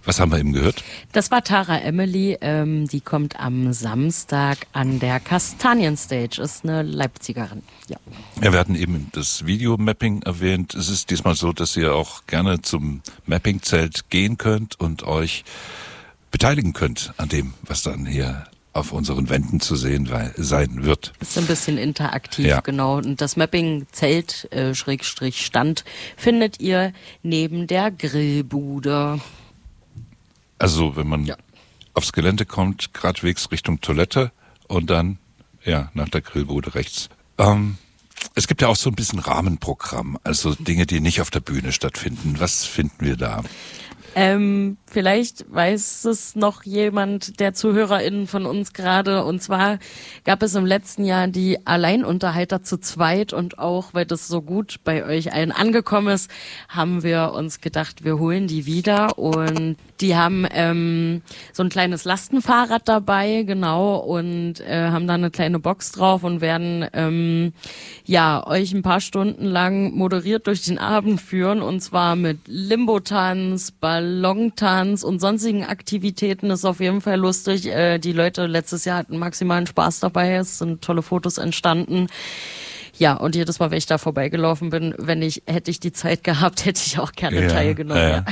Was haben wir eben gehört? Das war Tara Emily, die kommt am Samstag an der Kastanienstage, ist eine Leipzigerin. Ja. Ja, wir hatten eben das Videomapping erwähnt. Es ist diesmal so, dass ihr auch gerne zum Mappingzelt gehen könnt und euch beteiligen könnt an dem, was dann hier auf unseren Wänden zu sehen sein wird. Ist ein bisschen interaktiv, ja. Genau. Und das Mapping-Zelt, Stand, findet ihr neben der Grillbude. Also wenn man aufs Gelände kommt, gradwegs Richtung Toilette und dann nach der Grillbude rechts. Es gibt ja auch so ein bisschen Rahmenprogramm, also Dinge, die nicht auf der Bühne stattfinden. Was finden wir da? Vielleicht weiß es noch jemand der ZuhörerInnen von uns gerade. Und zwar gab es im letzten Jahr die Alleinunterhalter zu zweit. Und auch, weil das so gut bei euch allen angekommen ist, haben wir uns gedacht, wir holen die wieder. Und die haben so ein kleines Lastenfahrrad dabei, genau. Und haben da eine kleine Box drauf und werden euch ein paar Stunden lang moderiert durch den Abend führen. Und zwar mit Limbo-Tanz, Ballontanz und sonstigen Aktivitäten. Ist auf jeden Fall lustig. Die Leute letztes Jahr hatten maximalen Spaß dabei. Es sind tolle Fotos entstanden. Ja, und jedes Mal, wenn ich da vorbeigelaufen bin, hätte ich die Zeit gehabt, hätte ich auch gerne teilgenommen.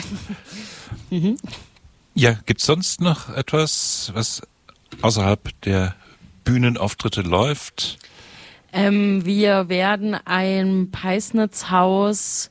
Ja, gibt's sonst noch etwas, was außerhalb der Bühnenauftritte läuft? Wir werden ein Peisnitzhaus,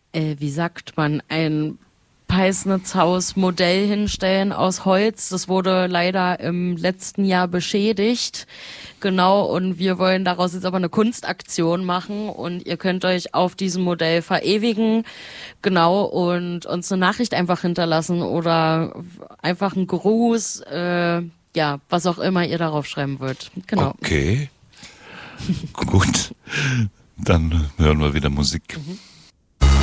ein Peisnitzhaus-Modell hinstellen aus Holz. Das wurde leider im letzten Jahr beschädigt. Genau, und wir wollen daraus jetzt aber eine Kunstaktion machen und ihr könnt euch auf diesem Modell verewigen. Genau, und uns eine Nachricht einfach hinterlassen oder einfach einen Gruß, was auch immer ihr darauf schreiben wollt. Genau. Okay. Gut, dann hören wir wieder Musik. Mhm.